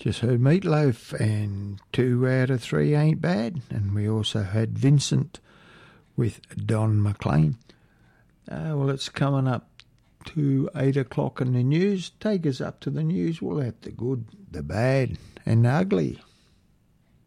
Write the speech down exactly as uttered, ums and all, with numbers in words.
Just heard Meatloaf, and two out of three ain't bad. And we also had Vincent with Don McLean. Uh, well, it's coming up to eight o'clock in the news. Take us up to the news. We'll have the good, the bad, and the ugly.